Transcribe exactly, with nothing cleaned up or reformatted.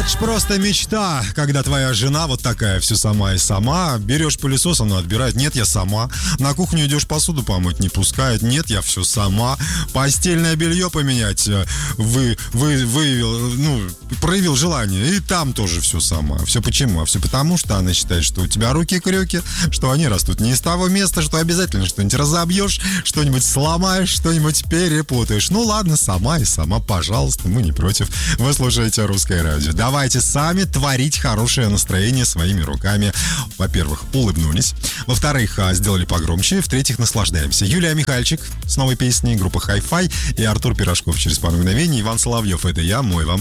ж просто мечта, когда твоя жена вот такая, все сама и сама. Берешь пылесос, она отбирает. Нет, я сама. На кухню идешь, посуду помыть, не пускает. Нет, я все сама. Постельное белье поменять вы, вы, выявил, ну, проявил желание. И там тоже все сама. Все почему? А все потому, что она считает, что у тебя руки-крюки, что они растут не из того места, что обязательно что-нибудь разобьешь, что-нибудь сломаешь, что-нибудь перепутаешь. Ну ладно, сама и сама, пожалуйста, мы не против. Вы слушаете «Русское радио». Давайте сами творить хорошее настроение своими руками. Во-первых, улыбнулись. Во-вторых, сделали погромче. В-третьих, наслаждаемся. Юлия Михальчик с новой песней, группа Hi-Fi и Артур Пирожков через пару мгновений. Иван Соловьев, это я, мой вам